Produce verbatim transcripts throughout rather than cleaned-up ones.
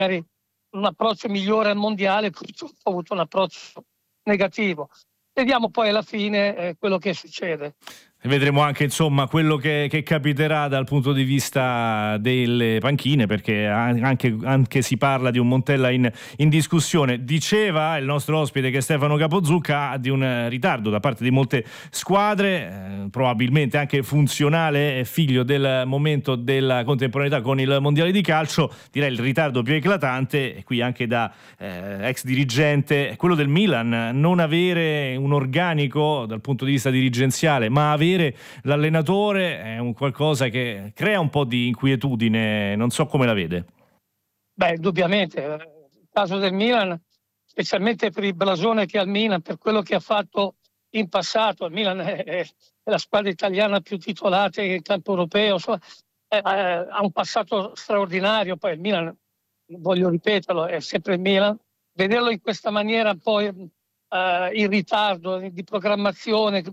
magari un approccio migliore al mondiale, purtroppo ha avuto un approccio negativo. Vediamo poi alla fine eh, quello che succede. E vedremo anche insomma quello che, che capiterà dal punto di vista delle panchine, perché anche, anche si parla di un Montella in, in discussione. Diceva il nostro ospite che Stefano Capozzucca di un ritardo da parte di molte squadre, eh, probabilmente anche funzionale, figlio del momento della contemporaneità con il mondiale di calcio. Direi il ritardo più eclatante, e qui anche da eh, ex dirigente, quello del Milan, non avere un organico dal punto di vista dirigenziale, ma avere l'allenatore è un qualcosa che crea un po' di inquietudine. Non so come la vede. Beh, indubbiamente il caso del Milan, specialmente per il blasone che ha il Milan, per quello che ha fatto in passato. Il Milan è, è la squadra italiana più titolata in campo europeo, insomma, è, è, ha un passato straordinario. Poi il Milan, voglio ripeterlo, è sempre il Milan. Vederlo in questa maniera poi uh, in ritardo di programmazione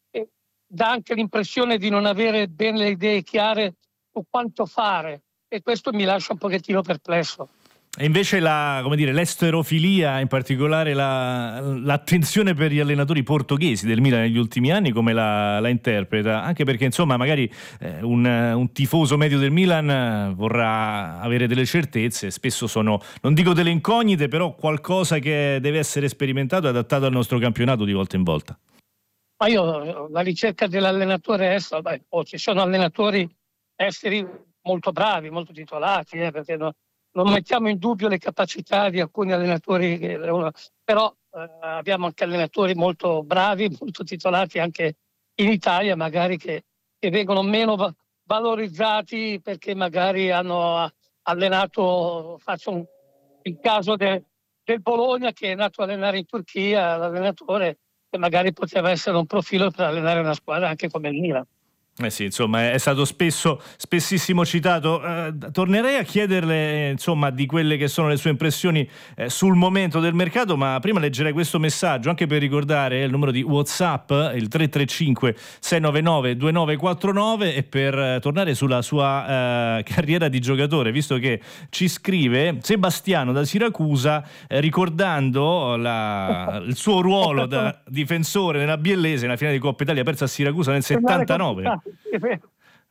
dà anche l'impressione di non avere bene le idee chiare su quanto fare, e questo mi lascia un pochettino perplesso. E invece la, come dire, l'esterofilia, in particolare la, l'attenzione per gli allenatori portoghesi del Milan negli ultimi anni, come la, la interpreta? Anche perché insomma magari eh, un, un tifoso medio del Milan vorrà avere delle certezze, spesso sono, non dico delle incognite, però qualcosa che deve essere sperimentato e adattato al nostro campionato di volta in volta. Ma io la ricerca dell'allenatore estero, beh, oh, ci sono allenatori esteri molto bravi, molto titolati, eh, perché no, non mettiamo in dubbio le capacità di alcuni allenatori, che, però eh, abbiamo anche allenatori molto bravi, molto titolati anche in Italia, magari che, che vengono meno va- valorizzati perché magari hanno allenato, faccio un, il caso de, del Bologna, che è nato a allenare in Turchia, l'allenatore che magari poteva essere un profilo per allenare una squadra anche come il Milan. Eh sì, insomma, è stato spesso, spessissimo citato. Eh, tornerei a chiederle, insomma, di quelle che sono le sue impressioni eh, sul momento del mercato, ma prima leggerei questo messaggio, anche per ricordare il numero di WhatsApp, il tre tre cinque sei nove nove due nove quattro nove, e per eh, tornare sulla sua eh, carriera di giocatore, visto che ci scrive Sebastiano da Siracusa, eh, ricordando la, il suo ruolo da difensore nella Biellese nella finale di Coppa Italia persa a Siracusa nel settantanove. È vero,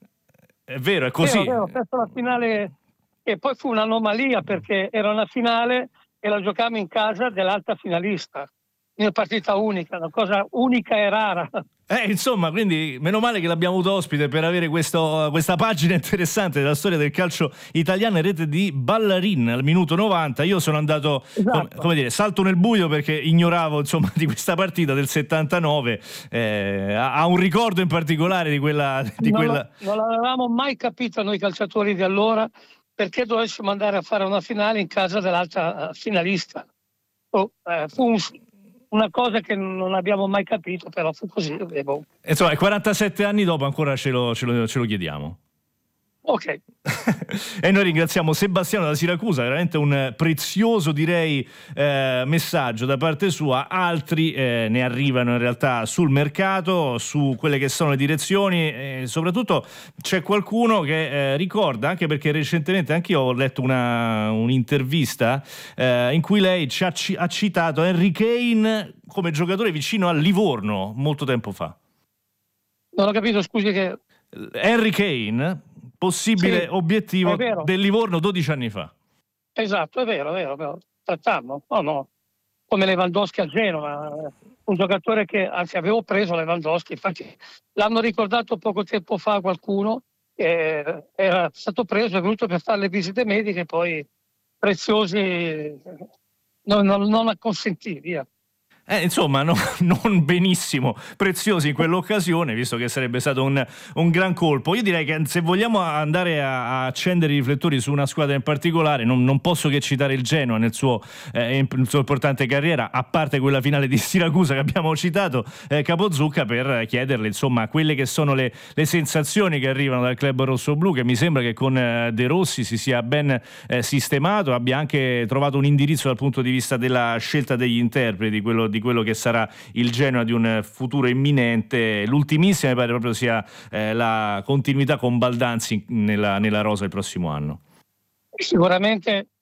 è vero, è così. È vero, è vero. La finale, e poi fu un'anomalia perché era una finale e la giocavamo in casa dell'alta finalista, una partita unica, una cosa unica e rara. Eh, insomma, quindi meno male che l'abbiamo avuto ospite per avere questo, questa pagina interessante della storia del calcio italiano in rete di Ballarin al minuto novanta. Io sono andato, esatto. com- come dire, salto nel buio perché ignoravo insomma di questa partita del settantanove. Eh, ha un ricordo in particolare di quella... Di non, quella... Lo, non l'avevamo mai capito noi calciatori di allora, perché dovessimo andare a fare una finale in casa dell'altra finalista. Oh, eh, fu un... una cosa che non abbiamo mai capito, però fu così. Boh. Insomma, quarantasette anni dopo ancora ce lo, ce lo, ce lo chiediamo. Ok. E noi ringraziamo Sebastiano da Siracusa, veramente un prezioso, direi, eh, messaggio da parte sua. Altri eh, ne arrivano in realtà sul mercato, su quelle che sono le direzioni, e soprattutto c'è qualcuno che eh, ricorda, anche perché recentemente anche io ho letto una, un'intervista eh, in cui lei ci ha, ci, ha citato Harry Kane come giocatore vicino al Livorno molto tempo fa. Non ho capito, scusi che... Harry Kane, possibile sì, obiettivo del Livorno dodici anni fa. Esatto, è vero, è vero, è vero. Trattammo, no, no, come Lewandowski a Genova, un giocatore che, anzi, avevo preso Lewandowski, infatti l'hanno ricordato poco tempo fa qualcuno, che era stato preso, è venuto per fare le visite mediche, poi preziosi non, non, non acconsentì, via. Eh, insomma, no, non benissimo preziosi in quell'occasione, visto che sarebbe stato un, un gran colpo. Io direi che se vogliamo andare a, a accendere i riflettori su una squadra in particolare, non, non posso che citare il Genoa nel suo, eh, nel suo importante carriera, a parte quella finale di Siracusa che abbiamo citato, eh, Capozzucca, per chiederle insomma quelle che sono le, le sensazioni che arrivano dal club rossoblu, che mi sembra che con eh, De Rossi si sia ben eh, sistemato, abbia anche trovato un indirizzo dal punto di vista della scelta degli interpreti, quello di quello che sarà il Genoa di un futuro imminente. L'ultimissima mi pare proprio sia eh, la continuità con Baldanzi nella, nella rosa il prossimo anno. Sicuramente